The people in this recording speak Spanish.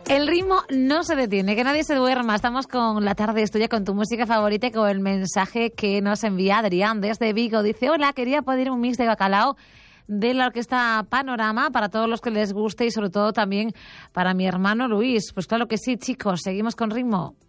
El ritmo no se detiene, que nadie se duerma. Estamos con La Tarde es Tuya, con tu música favorita y con el mensaje que nos envía Adrián desde Vigo. Dice, hola, quería pedir un mix de bacalao de la orquesta Panorama para todos los que les guste y sobre todo también para mi hermano Luis. Pues claro que sí, chicos, seguimos con ritmo.